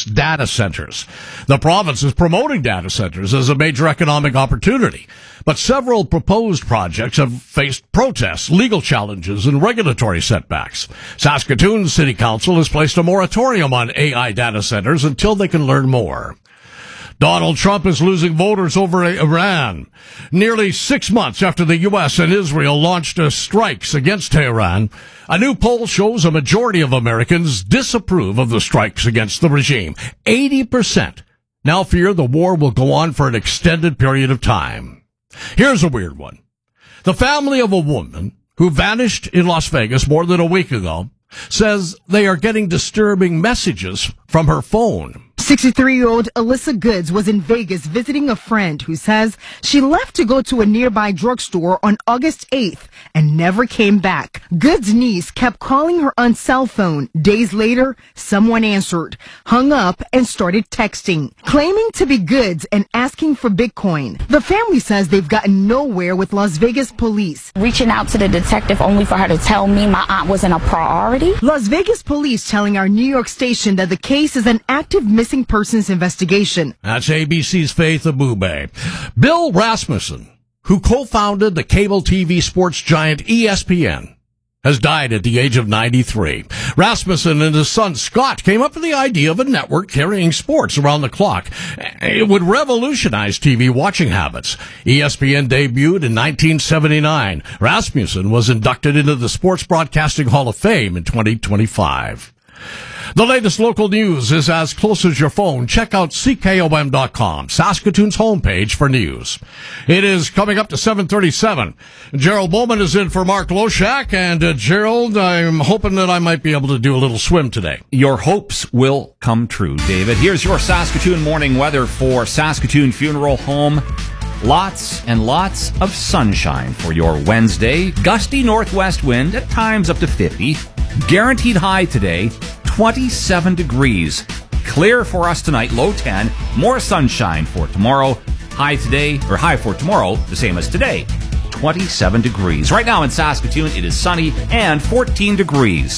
data centers. The province is promoting data centers as a major economic opportunity, but several proposed projects have faced protests, legal challenges, and regulatory setbacks. Saskatoon City Council has placed a moratorium on AI data centers until they can learn more. Donald Trump is losing voters over Iran. Nearly 6 months after the U.S. and Israel launched strikes against Tehran, a new poll shows a majority of Americans disapprove of the strikes against the regime. 80% now fear the war will go on for an extended period of time. Here's a weird one. The family of a woman who vanished in Las Vegas more than a week ago says they are getting disturbing messages from her phone. 63-year-old Alyssa Goods was in Vegas visiting a friend who says she left to go to a nearby drugstore on August 8th and never came back. Goods' niece kept calling her on cell phone. Days later, someone answered, hung up, and started texting, claiming to be Goods and asking for Bitcoin. The family says they've gotten nowhere with Las Vegas police. Reaching out to the detective only for her to tell me my aunt wasn't a priority. Las Vegas police telling our New York station that the case is an active missing persons investigation. That's ABC's Faith Abube. Bill Rasmussen, who co-founded the cable TV sports giant ESPN, has died at the age of 93. Rasmussen and his son Scott came up with the idea of a network carrying sports around the clock. It would revolutionize TV watching habits. ESPN debuted in 1979. Rasmussen was inducted into the Sports Broadcasting Hall of Fame in 2025. The latest local news is as close as your phone. Check out CKOM.com, Saskatoon's homepage for news. It is coming up to 7:37. Gerald Bowman is in for Mark Loshak. And Gerald, I'm hoping that I might be able to do a little swim today. Your hopes will come true, David. Here's your Saskatoon morning weather for Saskatoon Funeral Home. Lots and lots of sunshine for your Wednesday. Gusty northwest wind, at times up to 50. Guaranteed high today, 27 degrees. Clear for us tonight, low 10. More sunshine for tomorrow. High for tomorrow, the same as today, 27 degrees. Right now in Saskatoon, it is sunny and 14 degrees.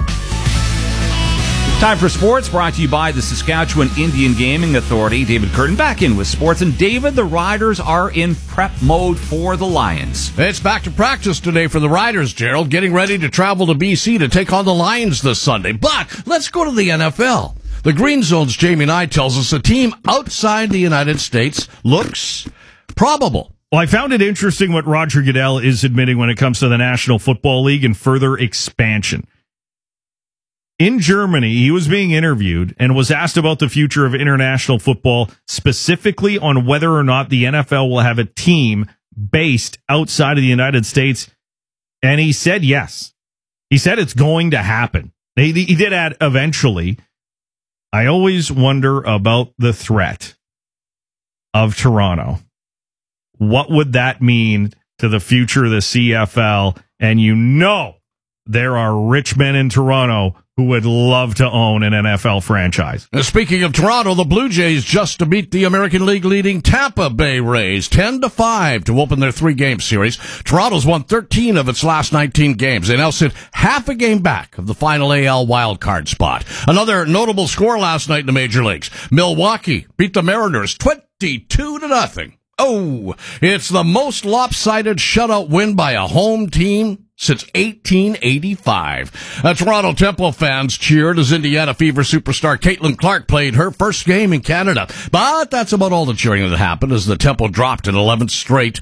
Time for sports, brought to you by the Saskatchewan Indian Gaming Authority. David Curtin back in with sports. And David, the Riders are in prep mode for the Lions. It's back to practice today for the Riders, Gerald, getting ready to travel to BC to take on the Lions this Sunday. But let's go to the NFL. The Green Zone's Jamie Nye tells us a team outside the United States looks probable. Well, I found it interesting what Roger Goodell is admitting when it comes to the National Football League and further expansion. In Germany, he was being interviewed and was asked about the future of international football, specifically on whether or not the NFL will have a team based outside of the United States. And he said yes. He said it's going to happen. He did add eventually. I always wonder about the threat of Toronto. What would that mean to the future of the CFL? And there are rich men in Toronto who would love to own an NFL franchise. Speaking of Toronto, the Blue Jays just to beat the American League leading Tampa Bay Rays 10-5 to open their 3-game series. Toronto's won 13 of its last 19 games. They now sit half a game back of the final AL wildcard spot. Another notable score last night in the major leagues. Milwaukee beat the Mariners 22-0. Oh, it's the most lopsided shutout win by a home team since 1885. Toronto Temple fans cheered as Indiana Fever superstar Caitlin Clark played her first game in Canada. But that's about all the cheering that happened as the Temple dropped an 11th straight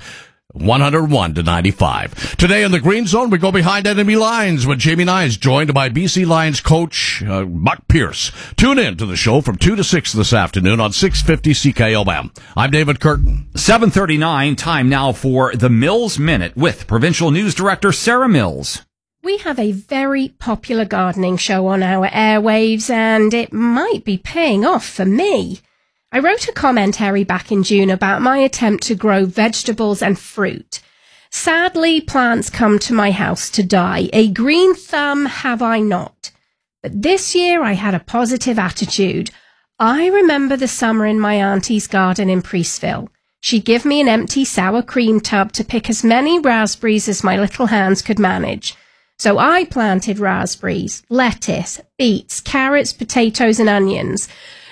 101-95. Today in the Green Zone, we go behind enemy lines when Jamie Nye is joined by BC Lions coach Buck Pierce. Tune in to the show from 2 to 6 this afternoon on 650 CKOM. I'm David Curtin. 7:39, time now for the Mills Minute with Provincial News Director Sarah Mills. We have a very popular gardening show on our airwaves, and it might be paying off for me. I wrote a commentary back in June about my attempt to grow vegetables and fruit. Sadly, plants come to my house to die. A green thumb have I not. But this year I had a positive attitude. I remember the summer in my auntie's garden in Priestville. She'd give me an empty sour cream tub to pick as many raspberries as my little hands could manage. So I planted raspberries, lettuce, beets, carrots, potatoes and onions.